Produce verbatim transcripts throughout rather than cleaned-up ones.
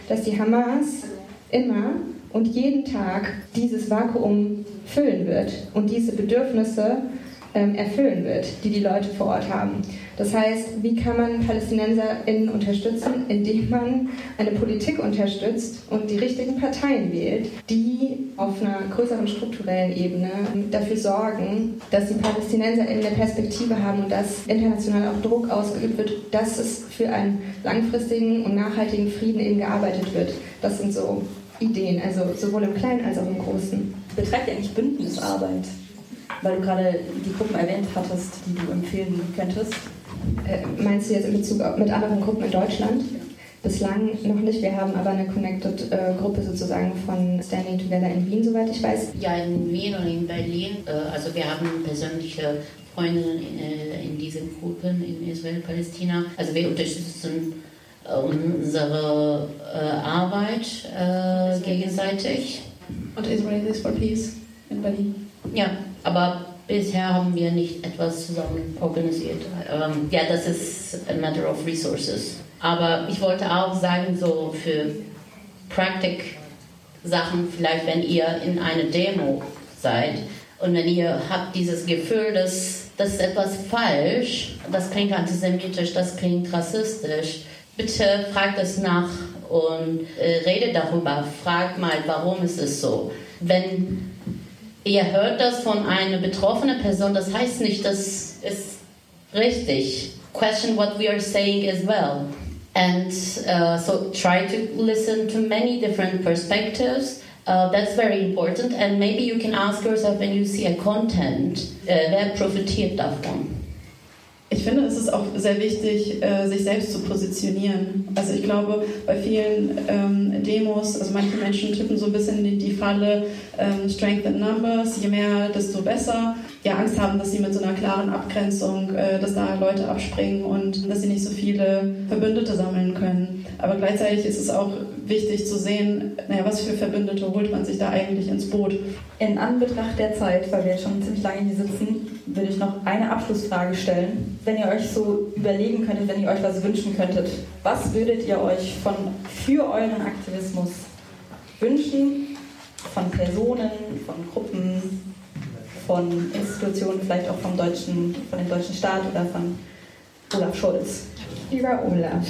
dass die Hamas immer und jeden Tag dieses Vakuum füllen wird und diese Bedürfnisse ähm, erfüllen wird, die die Leute vor Ort haben. Das heißt, wie kann man PalästinenserInnen unterstützen, indem man eine Politik unterstützt und die richtigen Parteien wählt, die auf einer größeren strukturellen Ebene dafür sorgen, dass die PalästinenserInnen eine Perspektive haben und dass international auch Druck ausgeübt wird, dass es für einen langfristigen und nachhaltigen Frieden eben gearbeitet wird. Das sind so Ideen, also sowohl im Kleinen als auch im Großen. Betreibt ihr eigentlich Bündnisarbeit? Weil du gerade die Gruppen erwähnt hattest, die du empfehlen könntest. Äh, meinst du jetzt in Bezug auf mit anderen Gruppen in Deutschland? Bislang noch nicht. Wir haben aber eine Connected-Gruppe äh, sozusagen von Standing Together in Wien, soweit ich weiß. Ja, in Wien und in Berlin. Äh, also wir haben persönliche Freundinnen in, äh, in diesen Gruppen in Israel, Palästina. Also wir unterstützen äh, unsere äh, Arbeit äh, gegenseitig. Und Israelis for Peace in Berlin. Ja, aber bisher haben wir nicht etwas zusammen organisiert. Ähm, ja, das ist a matter of resources. Aber ich wollte auch sagen, so für Praktik-Sachen, vielleicht wenn ihr in einer Demo seid und wenn ihr habt dieses Gefühl, dass das ist etwas falsch, das klingt antisemitisch, das klingt rassistisch, bitte fragt es nach und äh, redet darüber. Fragt mal, warum ist es so. Wenn ihr hört das von einer betroffenen Person, das heißt nicht, das ist richtig. Question what we are saying as well. And uh, so try to listen to many different perspectives. Uh, that's very important. And maybe you can ask yourself when you see a content, uh, wer profitiert davon? Ich finde, es ist auch sehr wichtig, sich selbst zu positionieren. Also ich glaube, bei vielen ähm, Demos, also manche Menschen tippen so ein bisschen in die Falle ähm, Strength in Numbers, je mehr, desto besser. Ja, Angst haben, dass sie mit so einer klaren Abgrenzung, äh, dass da Leute abspringen und dass sie nicht so viele Verbündete sammeln können. Aber gleichzeitig ist es auch wichtig zu sehen, naja, was für Verbündete holt man sich da eigentlich ins Boot. In Anbetracht der Zeit, weil wir jetzt schon ziemlich lange hier sitzen, würde ich noch eine Abschlussfrage stellen. Wenn ihr euch so überlegen könntet, wenn ihr euch was wünschen könntet, was würdet ihr euch von, für euren Aktivismus wünschen? Von Personen, von Gruppen, von Institutionen, vielleicht auch vom deutschen, von dem deutschen Staat oder von Olaf Scholz? Lieber Olaf,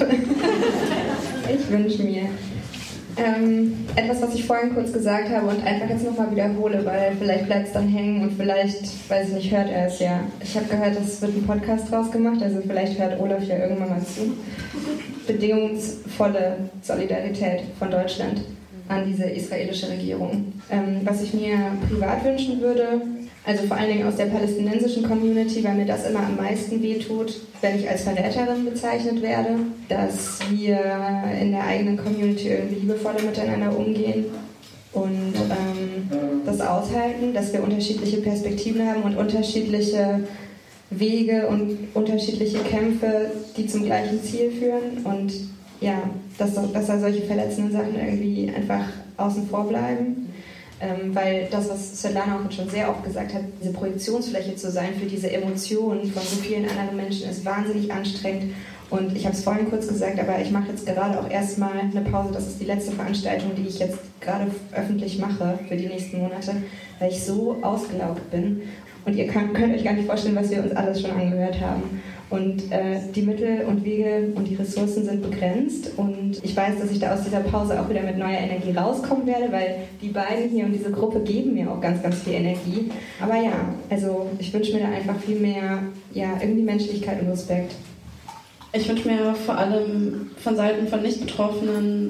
ich wünsche mir ähm, etwas, was ich vorhin kurz gesagt habe und einfach jetzt nochmal wiederhole, weil vielleicht bleibt es dann hängen und vielleicht, weiß ich nicht, hört er es ja. Ich habe gehört, es wird ein Podcast draus gemacht, also vielleicht hört Olaf ja irgendwann mal zu. Bedingungsvolle Solidarität von Deutschland an diese israelische Regierung. Ähm, was ich mir privat wünschen würde, also vor allen Dingen aus der palästinensischen Community, weil mir das immer am meisten wehtut, wenn ich als Verräterin bezeichnet werde, dass wir in der eigenen Community irgendwie liebevoller miteinander umgehen und ähm, das aushalten, dass wir unterschiedliche Perspektiven haben und unterschiedliche Wege und unterschiedliche Kämpfe, die zum gleichen Ziel führen und ja, dass, dass da solche verletzenden Sachen irgendwie einfach außen vor bleiben. Ähm, weil das, was Svetlana auch schon sehr oft gesagt hat, diese Projektionsfläche zu sein für diese Emotionen von so vielen anderen Menschen ist wahnsinnig anstrengend. Und ich habe es vorhin kurz gesagt, aber ich mache jetzt gerade auch erstmal eine Pause. Das ist die letzte Veranstaltung, die ich jetzt gerade öffentlich mache für die nächsten Monate, weil ich so ausgelaugt bin. Und ihr könnt, könnt euch gar nicht vorstellen, was wir uns alles schon angehört haben. Und äh, die Mittel und Wege und die Ressourcen sind begrenzt. Und ich weiß, dass ich da aus dieser Pause auch wieder mit neuer Energie rauskommen werde, weil die beiden hier und diese Gruppe geben mir auch ganz, ganz viel Energie. Aber ja, also ich wünsche mir da einfach viel mehr, ja, irgendwie Menschlichkeit und Respekt. Ich wünsche mir vor allem von Seiten von Nicht-Betroffenen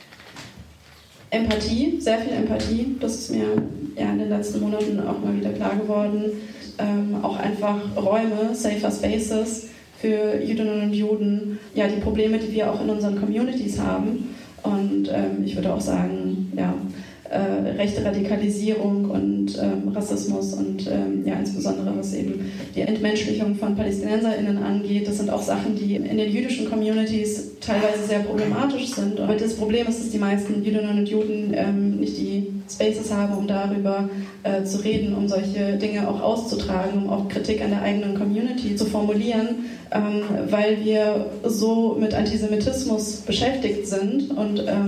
Empathie, sehr viel Empathie. Das ist mir ja in den letzten Monaten auch mal wieder klar geworden. Ähm, auch einfach Räume, safer Spaces für Jüdinnen und Juden. Ja, die Probleme, die wir auch in unseren Communities haben. Und ähm, ich würde auch sagen, ja, äh, rechte Radikalisierung und ähm, Rassismus und ähm, ja, insbesondere was eben die Entmenschlichung von PalästinenserInnen angeht. Das sind auch Sachen, die in den jüdischen Communities teilweise sehr problematisch sind. Und das Problem ist, dass die meisten Jüdinnen und Juden ähm, nicht die Spaces haben, um darüber äh, zu reden, um solche Dinge auch auszutragen, um auch Kritik an der eigenen Community zu formulieren, ähm, weil wir so mit Antisemitismus beschäftigt sind und ähm,